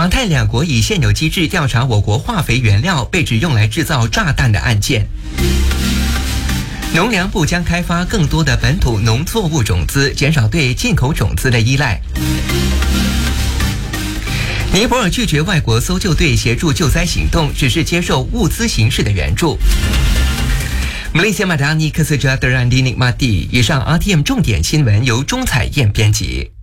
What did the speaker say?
马泰两国以现有机制调查我国化肥原料被指用来制造炸弹的案件。农粮部将开发更多的本土农作物种子，减少对进口种子的依赖。尼泊尔拒绝外国搜救队协助救灾行动，只是接受物资形式的援助。Malaysia Madani Kesejahteraan Dinikmati。以上 RTM 重点新闻由钟彩燕编辑。